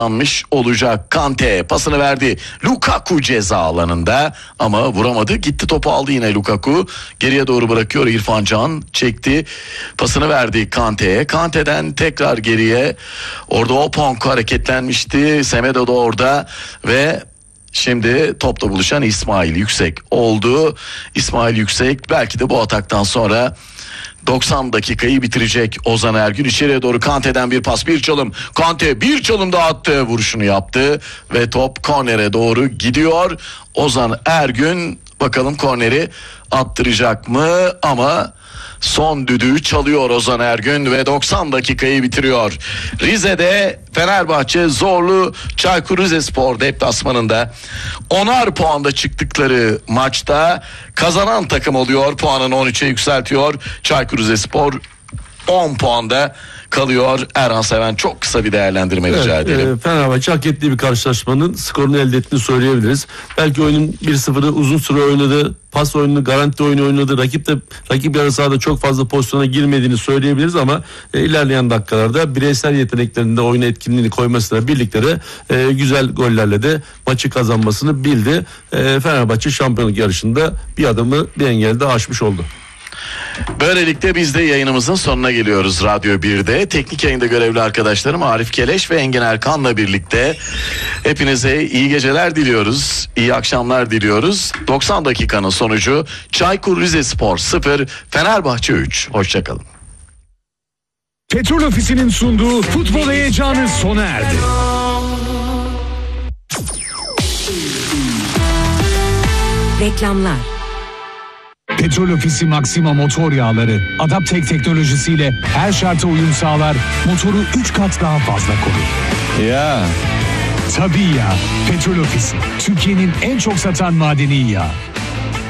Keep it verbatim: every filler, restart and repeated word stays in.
Anmış olacak. Kante pasını verdi. Lukaku ceza alanında ama vuramadı. Gitti, topu aldı yine Lukaku. Geriye doğru bırakıyor. İrfan Can çekti. Pasını verdi Kante'ye. Kante'den tekrar geriye. Orada Opong hareketlenmişti. Semedo da orada ve şimdi topla buluşan İsmail Yüksek oldu. İsmail Yüksek belki de bu ataktan sonra doksan dakikayı bitirecek. Ozan Ergün içeriye doğru Kante'den bir pas, bir çalım. Kante bir çalım daha attı, vuruşunu yaptı ve top kornere doğru gidiyor. Ozan Ergün bakalım korneri attıracak mı, ama son düdüğü çalıyor Ozan Ergün ve doksan dakikayı bitiriyor. Rize'de Fenerbahçe zorlu Çaykur Rizespor deplasmanında onar puanda çıktıkları maçta kazanan takım oluyor. Puanını on üçe yükseltiyor. Çaykur Rizespor on puanda kalıyor. Erhan Seven, çok kısa bir değerlendirme evet, rica edelim. E, Fenerbahçe hak ettiği bir karşılaşmanın skorunu elde ettiğini söyleyebiliriz. Belki oyunun bir sıfırı uzun süre oynadı. Pas oyunu, garanti oyunu oynadı. Rakip de rakip yarı sahada çok fazla pozisyona girmediğini söyleyebiliriz ama e, ilerleyen dakikalarda bireysel yeteneklerinde oyuna etkinliğini koymasıyla birlikte de e, güzel gollerle de maçı kazanmasını bildi. E, Fenerbahçe şampiyonluk yarışında bir adımı, bir engelde aşmış oldu. Böylelikle biz de yayınımızın sonuna geliyoruz Radyo birde. Teknik yayında görevli arkadaşlarım Arif Keleş ve Engin Erkan'la birlikte hepinize iyi geceler diliyoruz. İyi akşamlar diliyoruz. doksan dakikanın sonucu Çaykur Rizespor sıfır, Fenerbahçe üç. Hoşçakalın. Petrol Ofisi'nin sunduğu futbol heyecanı sona erdi. Reklamlar. Petrol Ofisi Maxima motor yağları Adaptek teknolojisiyle her şarta uyum sağlar, motoru üç kat daha fazla korur. Ya. Tabii ya. Petrol Ofisi, Türkiye'nin en çok satan madeni yağı.